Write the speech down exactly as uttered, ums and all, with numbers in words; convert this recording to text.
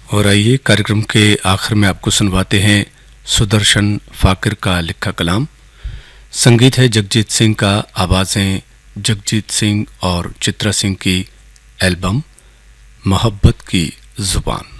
और आइए कार्यक्रम के आखिर में आपको सुनवाते हैं सुदर्शन फाकिर का लिखा कलाम। संगीत है जगजीत सिंह का, आवाज़ें जगजीत सिंह और चित्रा सिंह की। एल्बम मोहब्बत की जुबान।